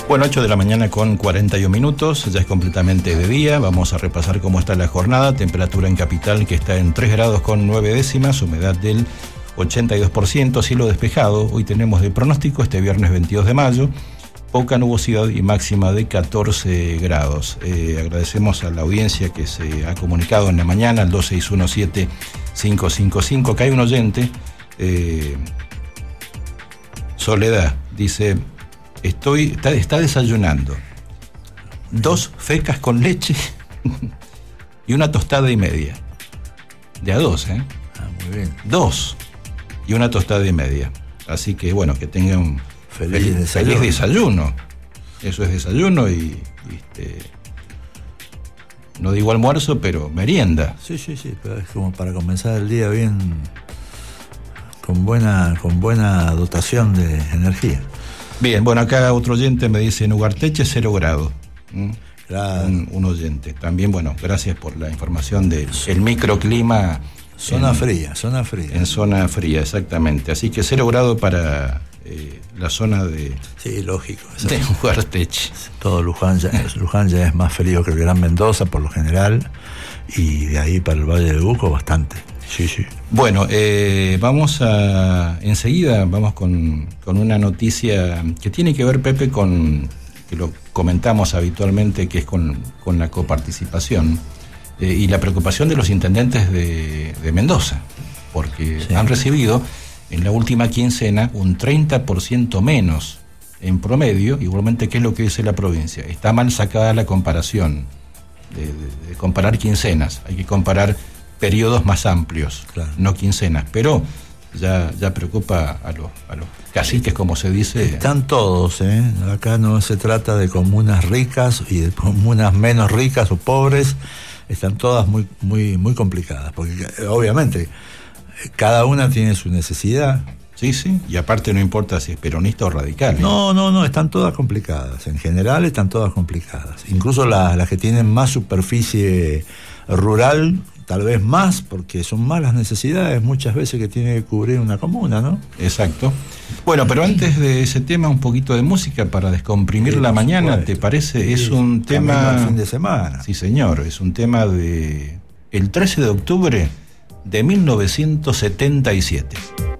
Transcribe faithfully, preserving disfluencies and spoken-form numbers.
Bueno, ocho de la mañana con cuarenta y un minutos, ya es completamente de día. Vamos a repasar cómo está la jornada. Temperatura en capital que está en tres grados con nueve décimas, humedad del ochenta y dos por ciento, cielo despejado. Hoy tenemos de pronóstico este viernes veintidós de mayo, poca nubosidad y máxima de catorce grados. Eh, agradecemos a la audiencia que se ha comunicado en la mañana al dos seis uno siete cinco cinco cinco. Acá hay un oyente, eh, Soledad, dice... Estoy, está, está desayunando dos fecas con leche y una tostada y media. De a dos, ¿eh? Ah, muy bien. Dos y una tostada y media. Así que, bueno, que tengan un feliz, feliz, desayuno. feliz desayuno. Eso es desayuno y, y este, no digo almuerzo, pero merienda. Sí, sí, sí, pero es como para comenzar el día bien, con buena, con buena dotación de energía. Bien, bueno, acá otro oyente me dice en Ugarteche cero grado. ¿Mm? Claro. Un, un oyente. También, bueno, gracias por la información del el microclima. Zona en, fría, zona fría. En zona fría, exactamente. Así que cero grado para eh, la zona de... Sí, lógico. De Ugarteche. Todo Luján ya, Luján ya es más frío que el Gran Mendoza, por lo general, y de ahí para el Valle del Uco bastante. Sí, sí. Bueno, eh, vamos a... Enseguida vamos con, con una noticia que tiene que ver, Pepe, con... que lo comentamos habitualmente, que es con, con la coparticipación eh, y la preocupación de los intendentes de, de Mendoza, porque sí. Han recibido en la última quincena un treinta por ciento menos en promedio. Igualmente, ¿qué es lo que dice la provincia? Está mal sacada la comparación de, de, de comparar quincenas. Hay que comparar periodos más amplios, claro. No quincenas, pero ya, ya preocupa a los, a los caciques, como se dice. Están todos, ¿eh? Acá no se trata de comunas ricas y de comunas menos ricas o pobres, están todas muy, muy, muy complicadas, porque obviamente cada una tiene su necesidad. Sí, sí, y aparte no importa si es peronista o radical, ¿eh? No, no, no, están todas complicadas, en general están todas complicadas, incluso las, las que tienen más superficie rural, tal vez más, porque son más las necesidades muchas veces que tiene que cubrir una comuna, ¿no? Exacto. Bueno, pero antes de ese tema, un poquito de música para descomprimir sí, la mañana, supuesto. ¿Te parece? Sí, es un tema... El fin de semana. Sí, señor, es un tema de... el trece de octubre de mil novecientos setenta y siete.